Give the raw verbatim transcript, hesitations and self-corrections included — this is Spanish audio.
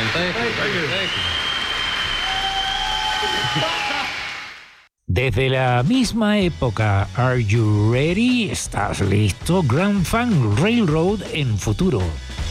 Thank you. Thank you. Thank you. Desde la misma época, Are You Ready? ¿Estás listo? Grand Funk Railroad en futuro.